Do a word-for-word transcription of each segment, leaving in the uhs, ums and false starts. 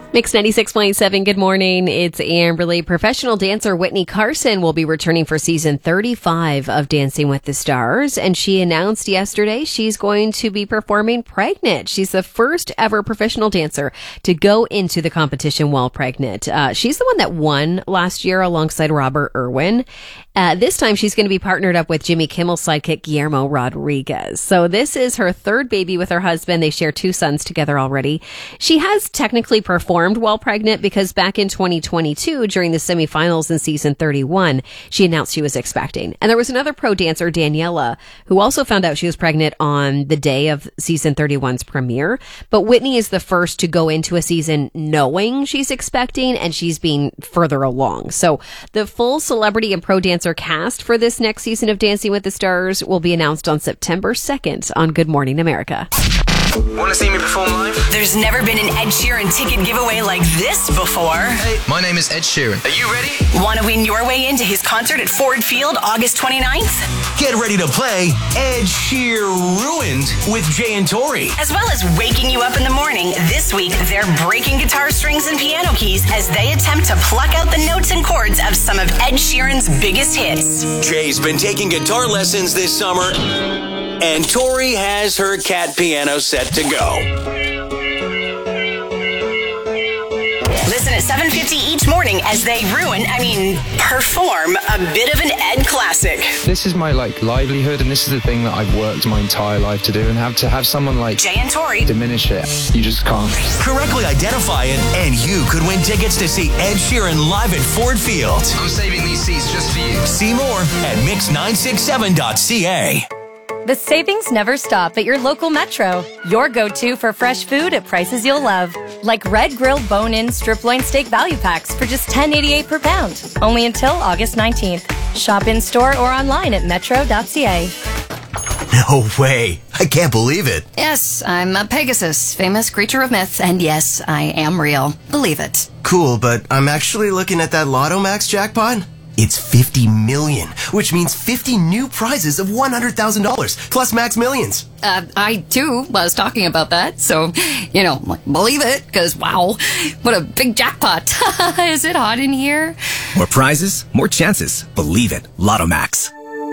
Mix ninety-six point seven, good morning. It's Amberly. Professional dancer Whitney Carson will be returning for season thirty-five of Dancing with the Stars, and she announced yesterday she's going to be performing pregnant. She's the first ever professional dancer to go into the competition while pregnant. Uh, she's the one that won last year alongside Robert Irwin. Uh, this time she's going to be partnered up with Jimmy Kimmel's sidekick Guillermo Rodriguez. So this is her third baby with her husband. They share two sons together already. She has technically performed while pregnant because back in twenty twenty-two, during the semifinals in season thirty-one, she announced she was expecting. And there was another pro dancer, Daniela, who also found out she was pregnant on the day of season thirty-one's premiere. But Whitney is the first to go into a season knowing she's expecting, and she's being further along. So the full celebrity and pro dancer cast for this next season of Dancing with the Stars will be announced on September second on Good Morning America. Want to see me perform live? There's never been an Ed Sheeran ticket giveaway like this before. Hey, my name is Ed Sheeran. Are you ready? Want to win your way into his concert at Ford Field August twenty-ninth? Get ready to play Ed Sheeran Ruined with Jay and Tori. As well as waking you up in the morning, this week they're breaking guitar strings and piano keys as they attempt to pluck out the notes and chords of some of Ed Sheeran's biggest hits. Jay's been taking guitar lessons this summer, and Tori has her cat piano set to go. Listen at seven fifty each morning as they ruin, I mean, perform a bit of an Ed classic. This is my, like, livelihood, and this is the thing that I've worked my entire life to do, and have to have someone like Jay and Tori diminish it. You just can't. Correctly identify it, and you could win tickets to see Ed Sheeran live at Ford Field. I'm saving these seats just for you. See more at mix nine six seven dot c a. The savings never stop at your local Metro. Your go-to for fresh food at prices you'll love. Like Red Grill Bone-In Strip Loin Steak Value Packs for just ten eighty-eight per pound. Only until August nineteenth. Shop in-store or online at metro dot c a. No way. I can't believe it. Yes, I'm a Pegasus, famous creature of myth, and yes, I am real. Believe it. Cool, but I'm actually looking at that Lotto Max jackpot. It's fifty million, which means fifty new prizes of one hundred thousand dollars, plus Max Millions. Uh, I, too, was talking about that, so, you know, believe it, because, wow, what a big jackpot. Is it hot in here? More prizes, more chances. Believe it. Lotto Max.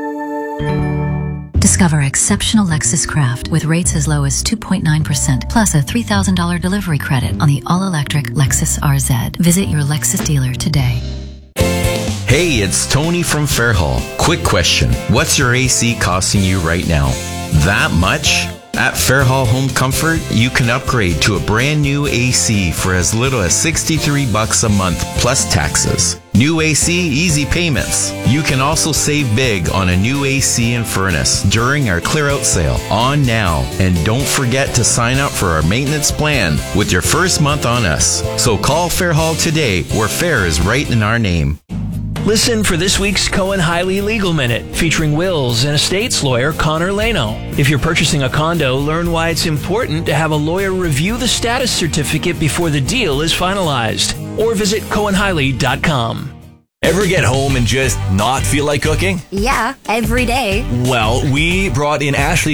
Discover exceptional Lexus Craft with rates as low as two point nine percent, plus a three thousand dollars delivery credit on the all-electric Lexus R Z. Visit your Lexus dealer today. Hey, it's Tony from Fairhall. Quick question. What's your A C costing you right now? That much? At Fairhall Home Comfort, you can upgrade to a brand new A C for as little as sixty-three bucks a month plus taxes. New A C, easy payments. You can also save big on a new A C and furnace during our clear out sale on now. And don't forget to sign up for our maintenance plan with your first month on us. So call Fairhall today, where fair is right in our name. Listen for this week's Cohen-Hiley Legal Minute, featuring wills and estates lawyer Connor Lano. If you're purchasing a condo, learn why it's important to have a lawyer review the status certificate before the deal is finalized. Or visit cohen hiley dot com. Ever get home and just not feel like cooking? Yeah, every day. Well, we brought in Ashley